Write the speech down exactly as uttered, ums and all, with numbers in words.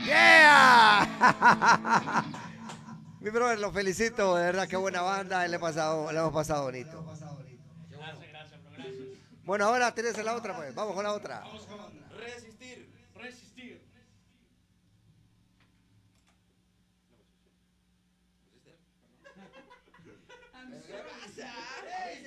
¡Yeah! Mi brother, lo felicito, de verdad, qué buena banda, le, he pasado, le hemos pasado bonito. Gracias, gracias, bro, gracias. Bueno, ahora tienes la otra, pues, vamos con la otra. Vamos con Resistir. Resistir.